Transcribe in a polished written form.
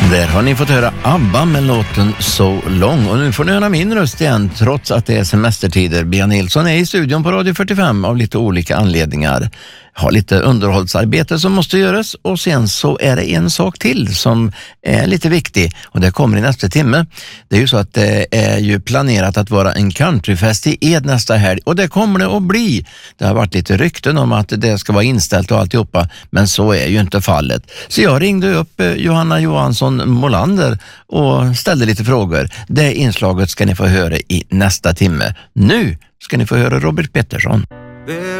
Där har ni fått höra ABBA med låten So Long. Och nu får ni höra min röst igen trots att det är semestertider. Bea Nilsson är i studion på Radio 45 av lite olika anledningar. Har lite underhållsarbete som måste göras och sen så är det en sak till som är lite viktig och det kommer i nästa timme. Det är ju så att det är ju planerat att vara en countryfest i Ed nästa helg och det kommer det att bli. Det har varit lite rykten om att det ska vara inställt och alltihopa, men så är ju inte fallet. Så jag ringde upp Johanna Johansson Molander och ställde lite frågor. Det inslaget ska ni få höra i nästa timme. Nu ska ni få höra Robert Pettersson.